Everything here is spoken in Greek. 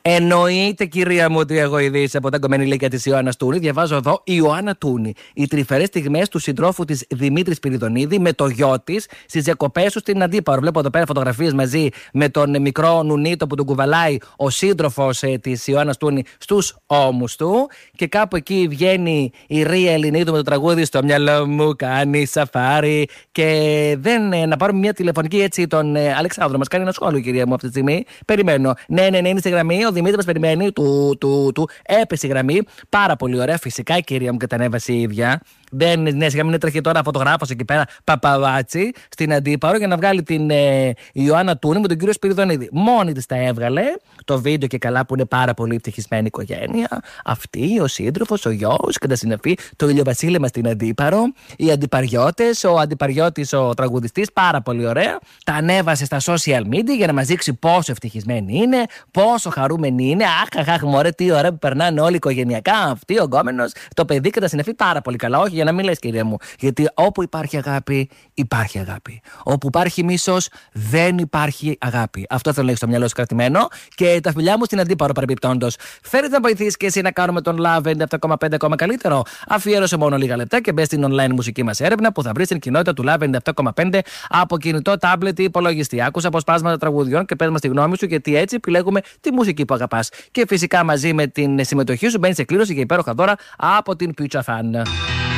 Εννοείται, κυρία μου, ότι εγώ ειδήσει από τα κομμένη ηλικία τη Ιωάννα Τούνη. Διαβάζω εδώ: η Ιωάννα Τούνη. Οι τρυφερές στιγμές του συντρόφου της Δημήτρη Σπυριδονίδη με το γιο της στις διακοπές του στην Αντίπαρο. Βλέπω εδώ πέρα φωτογραφίες μαζί με τον μικρό Νουνίτο που τον κουβαλάει ο σύντροφος της Ιωάννα Τούνη στους ώμους του. Και κάπου εκεί βγαίνει η Ρία Ελληνίδου με το τραγούδι «Στο μυαλό μου κάνει σαφάρι». Και να πάρουμε μια τηλεφωνική έτσι τον Αλεξάνδρο. Μας κάνει ένα σχόλιο, κυρία μου, αυτή τη στιγμή. Περιμένω. Ναι, είναι στη γραμμή. Ο Δημήτρη μας περιμένει. Έπεσε η γραμμή. Πάρα πολύ ωραία. Φυσικά η κυρία μου και τα ανέβασε η ίδια. Ναι, σιγά μην τρέχει τώρα φωτογράφος εκεί πέρα, παπαβάτσι, στην Αντίπαρο για να βγάλει την Ιωάννα Τούνη με τον κύριο Σπυριδονίδη. Μόνη της τα έβγαλε το βίντεο και καλά που είναι πάρα πολύ ευτυχισμένη οικογένεια. Αυτή, ο σύντροφος, ο γιος και τα συναφή, το ηλιοβασίλεμα στην Αντίπαρο, οι αντιπαριώτες, ο αντιπαριώτης, ο τραγουδιστής, πάρα πολύ ωραία. Τα ανέβασε στα social media για να μας δείξει πόσο ευτυχισμένη είναι, πόσο χαρούμενη είναι. Αχ, μωρέ, τι ωραία που περνάνε όλοι οικογενειακά. Αυτή, ο γκόμενος, το παιδί και τα συναφή, πάρα πολύ καλά. Όχι, για να μην λες, κυρία μου. Γιατί όπου υπάρχει αγάπη, υπάρχει αγάπη. Όπου υπάρχει μίσος, δεν υπάρχει αγάπη. Αυτό θέλω να έχεις στο μυαλό σου κρατημένο. Και τα φιλιά μου στην Αντίπαρο παρεμπιπτόντως. Θέλεις να βοηθήσεις και εσύ να κάνουμε τον Love 97,5 ακόμα καλύτερο? Αφιέρωσε μόνο λίγα λεπτά και μπες στην online μουσική μας έρευνα που θα βρεις στην κοινότητα του Love 97,5 από κινητό, τάμπλετ ή υπολογιστή. Άκουσα αποσπάσματα τραγουδιών και πες μας τη γνώμη σου, γιατί έτσι επιλέγουμε τη μουσική που αγαπάς. Και φυσικά μαζί με την συμμετοχή σου μπαίνεις σε κλήρωση για υπέροχα δώρα από την Future Fan.